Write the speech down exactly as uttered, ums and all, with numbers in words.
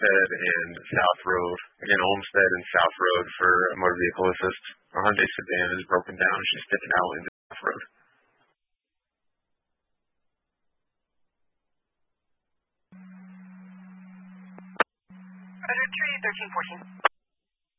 Olmsted and South Road. Again, Olmsted and South Road for a motor vehicle assist. A Hyundai sedan is broken down. She's sticking out into South Road. Roger three, thirteen fourteen.